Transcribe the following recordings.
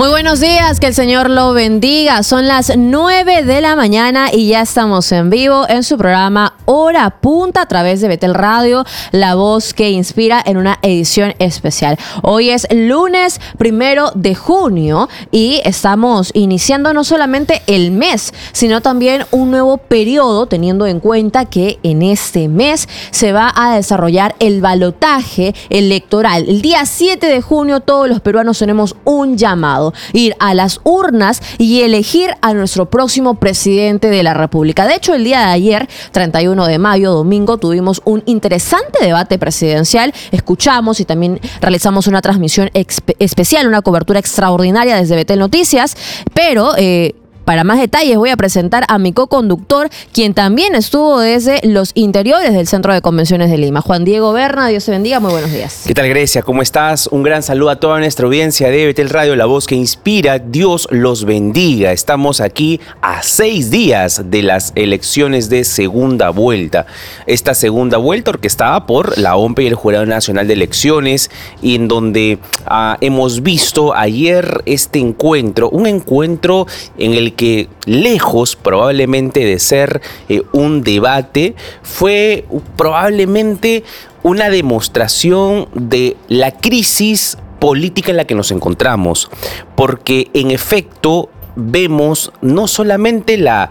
Muy buenos días, que el Señor lo bendiga. Son las 9 de la mañana y ya estamos en vivo en su programa Hora Punta a través de Betel Radio, la voz que inspira, en una edición especial. Hoy es lunes 1 de junio y estamos iniciando no solamente el mes, sino también un nuevo periodo, teniendo en cuenta que en este mes se va a desarrollar el balotaje electoral. El día 7 de junio todos los peruanos tenemos un llamado: ir a las urnas y elegir a nuestro próximo presidente de la República. De hecho, el día de ayer, 31 de mayo, domingo, tuvimos un interesante debate presidencial. Escuchamos y también realizamos una transmisión especial, una cobertura extraordinaria desde Betel Noticias, pero para más detalles voy a presentar a mi co-conductor, quien también estuvo desde los interiores del Centro de Convenciones de Lima. Juan Diego Berna, Dios te bendiga, muy buenos días. ¿Qué tal, Grecia? ¿Cómo estás? Un gran saludo a toda nuestra audiencia de Betel Radio, la voz que inspira. Dios los bendiga. Estamos aquí a 6 días de las elecciones de segunda vuelta. Esta segunda vuelta orquestada por la OMPE y el Jurado Nacional de Elecciones, y en donde hemos visto ayer este encuentro, un encuentro en el que, lejos probablemente de ser un debate, fue probablemente una demostración de la crisis política en la que nos encontramos, porque en efecto vemos no solamente la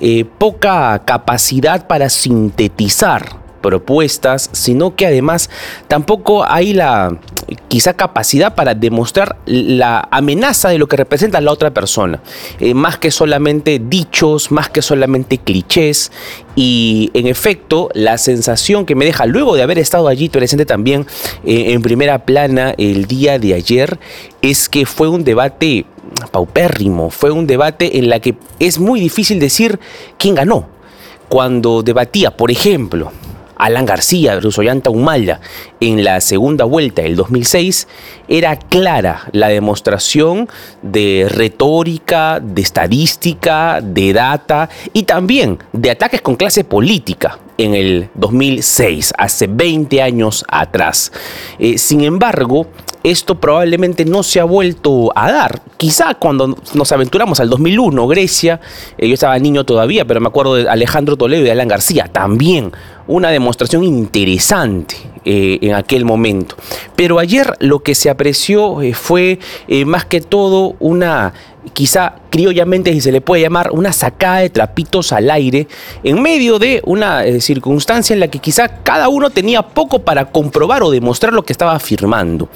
poca capacidad para sintetizar propuestas, sino que además tampoco hay la quizá capacidad para demostrar la amenaza de lo que representa la otra persona, más que solamente dichos, más que solamente clichés. Y en efecto, la sensación que me deja, luego de haber estado allí presente también en primera plana el día de ayer, es que fue un debate paupérrimo, fue un debate en la que es muy difícil decir quién ganó. Cuando debatía, por ejemplo, Alan García versus Ollanta Humala en la segunda vuelta del 2006, era clara la demostración de retórica, de estadística, de data y también de ataques con clase política en el 2006, hace 20 años atrás. Sin embargo, esto probablemente no se ha vuelto a dar. Quizá cuando nos aventuramos al 2001, Grecia, yo estaba niño todavía, pero me acuerdo de Alejandro Toledo y de Alan García, también una demostración interesante en aquel momento. Pero ayer lo que se apreció fue más que todo una, quizá criollamente, si se le puede llamar, una sacada de trapitos al aire en medio de una circunstancia en la que quizá cada uno tenía poco para comprobar o demostrar lo que estaba afirmando.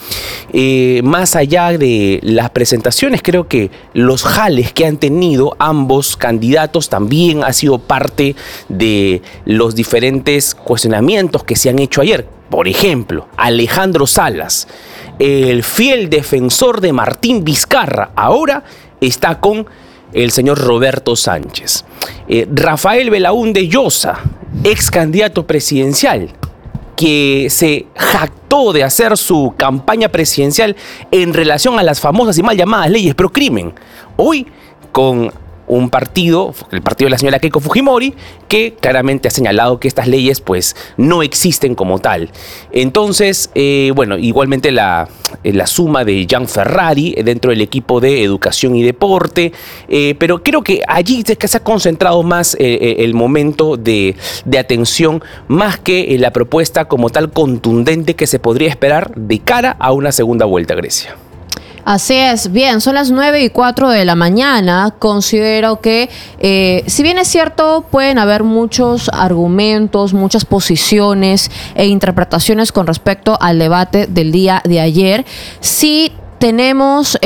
Más allá de las presentaciones, creo que los jales que han tenido ambos candidatos también ha sido parte de los diferentes cuestionamientos que se han hecho ayer. Por ejemplo, Alejandro Salas, el fiel defensor de Martín Vizcarra, ahora está con el señor Roberto Sánchez. Rafael Belaúnde Llosa, ex candidato presidencial, que se jactó de hacer su campaña presidencial en relación a las famosas y mal llamadas leyes pro crimen, hoy con un partido, el partido de la señora Keiko Fujimori, que claramente ha señalado que estas leyes pues no existen como tal. Entonces, igualmente la suma de Jean Ferrari dentro del equipo de Educación y Deporte, pero creo que allí se ha concentrado más el momento de atención, más que la propuesta como tal contundente que se podría esperar de cara a una segunda vuelta, Grecia. Así es. Bien, son las 9:04 de la mañana. Considero que, si bien es cierto, pueden haber muchos argumentos, muchas posiciones e interpretaciones con respecto al debate del día de ayer, sí tenemos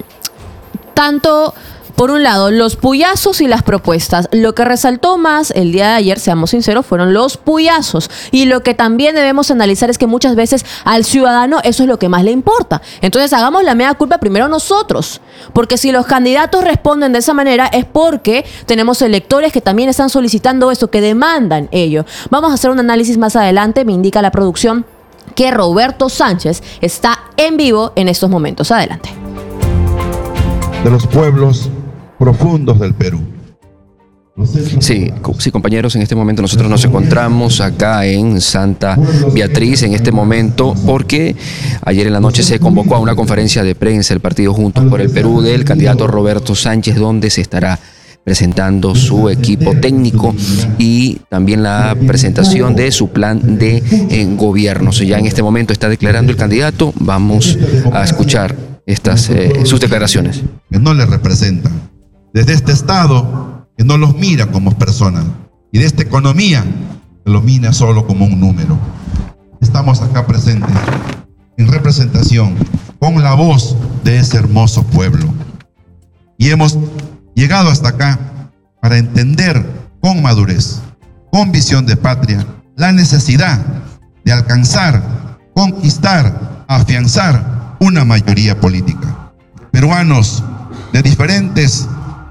tanto, por un lado, los puyazos y las propuestas. Lo que resaltó más el día de ayer, seamos sinceros, fueron los puyazos. Y lo que también debemos analizar es que muchas veces al ciudadano eso es lo que más le importa. Entonces hagamos la mea culpa primero nosotros. Porque si los candidatos responden de esa manera es porque tenemos electores que también están solicitando eso, que demandan ello. Vamos a hacer un análisis más adelante. Me indica la producción que Roberto Sánchez está en vivo en estos momentos. Adelante. De los pueblos profundos del Perú. Sí, compañeros, en este momento nosotros nos encontramos acá en Santa Beatriz, en este momento, porque ayer en la noche se convocó a una conferencia de prensa el partido Juntos por el Perú del candidato Roberto Sánchez, donde se estará presentando su equipo técnico y también la presentación de su plan de gobierno. Ya en este momento está declarando el candidato. Vamos a escuchar sus declaraciones. Que no le representan. Desde este Estado que no los mira como personas, y de esta economía que los mira solo como un número. Estamos acá presentes en representación con la voz de ese hermoso pueblo, y hemos llegado hasta acá para entender con madurez, con visión de patria, la necesidad de alcanzar, conquistar, afianzar una mayoría política. Peruanos de diferentes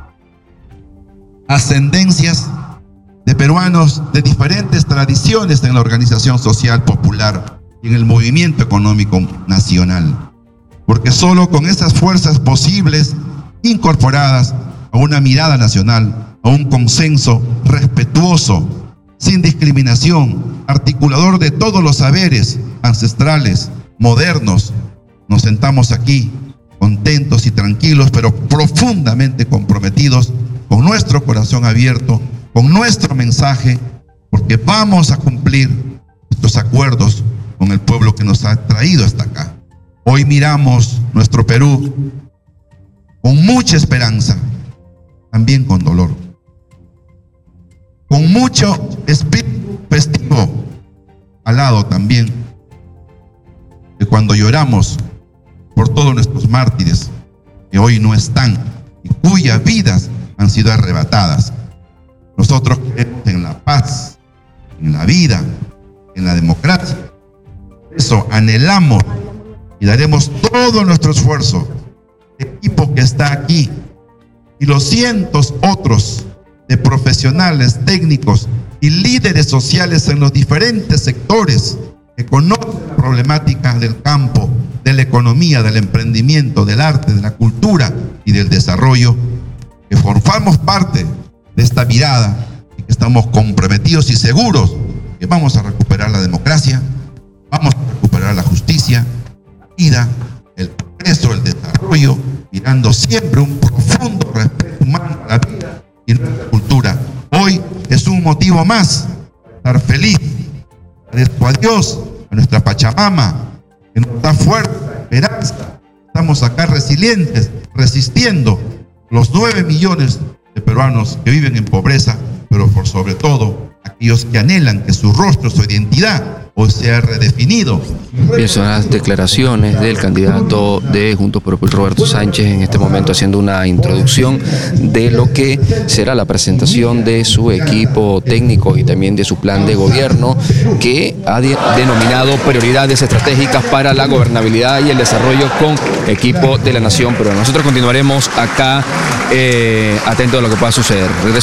ascendencias, de peruanos de diferentes tradiciones en la organización social popular y en el movimiento económico nacional. Porque solo con esas fuerzas posibles, incorporadas a una mirada nacional, a un consenso respetuoso, sin discriminación, articulador de todos los saberes ancestrales, modernos, nos sentamos aquí contentos y tranquilos, pero profundamente comprometidos, con nuestro corazón abierto, con nuestro mensaje, porque vamos a cumplir nuestros acuerdos con el pueblo que nos ha traído hasta acá. Hoy miramos nuestro Perú con mucha esperanza, también con dolor, con mucho espíritu festivo, al lado también de cuando lloramos por todos nuestros mártires que hoy no están y cuyas vidas han sido arrebatadas. Nosotros creemos en la paz, en la vida, en la democracia. Eso anhelamos y daremos todo nuestro esfuerzo. El equipo que está aquí y los cientos otros de profesionales, técnicos y líderes sociales en los diferentes sectores que conocen la problemática del campo, de la economía, del emprendimiento, del arte, de la cultura y del desarrollo, que formamos parte de esta mirada y que estamos comprometidos y seguros que vamos a recuperar la democracia, vamos a recuperar la justicia, la vida, el progreso, el desarrollo, mirando siempre un profundo respeto humano a la vida y nuestra cultura. Hoy es un motivo más estar feliz, agradezco a Dios, a nuestra Pachamama, que nos da fuerza, esperanza. Estamos acá resilientes, resistiendo los 9 millones de peruanos que viven en pobreza, pero por sobre todo aquellos que anhelan que su rostro, su identidad, hoy sea redefinido. Bien, son las declaraciones del candidato de Juntos por el Perú, Roberto Sánchez, en este momento haciendo una introducción de lo que será la presentación de su equipo técnico y también de su plan de gobierno, que ha denominado prioridades estratégicas para la gobernabilidad y el desarrollo con equipo de la nación peruana. Nosotros continuaremos acá atentos a lo que pueda suceder.